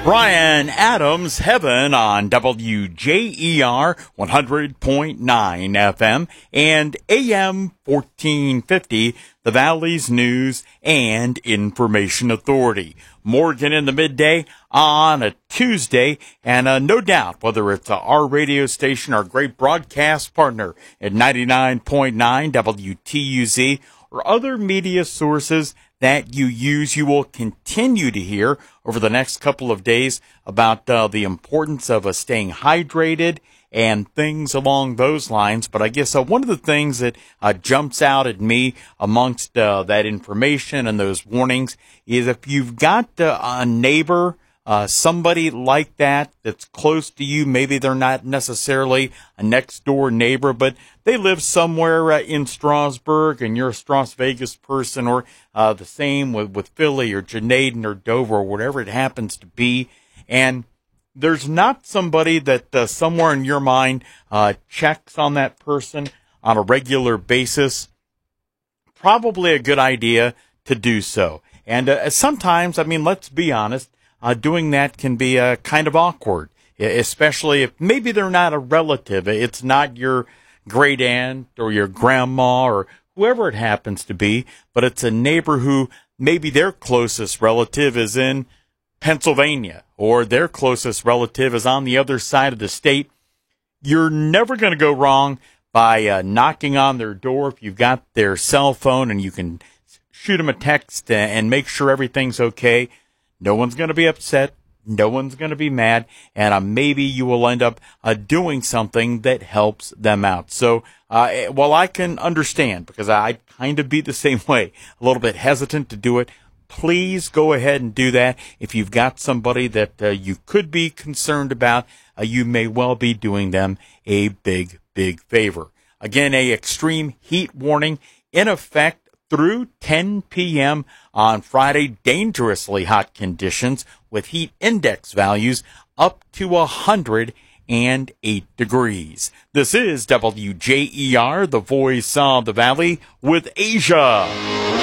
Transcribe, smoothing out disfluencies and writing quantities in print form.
Brian Adams, Heaven on WJER 100.9 FM and AM 1450, the Valley's News and Information Authority. Morgan in the midday on a Tuesday, and no doubt, whether it's our radio station, our great broadcast partner at 99.9 WTUZ, or other media sources that you use, you will continue to hear over the next couple of days about the importance of staying hydrated and things along those lines. But I guess one of the things that jumps out at me amongst that information and those warnings is if you've got a neighbor, somebody like that that's close to you, maybe they're not necessarily a next door neighbor, but they live somewhere in Strasburg and you're a Stras Vegas person, or the same with Philly or Janaden or Dover or whatever it happens to be. And there's not somebody that somewhere in your mind checks on that person on a regular basis. Probably a good idea to do so. And sometimes, I mean, let's be honest, doing that can be kind of awkward, especially if maybe they're not a relative. It's not your great aunt or your grandma or whoever it happens to be, but it's a neighbor who maybe their closest relative is in Pennsylvania or their closest relative is on the other side of the state. You're never going to go wrong by knocking on their door if you've got their cell phone and you can shoot them a text and make sure everything's okay. No one's going to be upset. No one's going to be mad. And maybe you will end up doing something that helps them out. So while I can understand, because I'd kind of be the same way, a little bit hesitant to do it, please go ahead and do that. If you've got somebody that you could be concerned about, you may well be doing them a big, big favor. Again, a extreme heat warning in effect through 10 p.m. on Friday. Dangerously hot conditions with heat index values up to 108 degrees. This is WJER, the voice of the Valley, with Asia.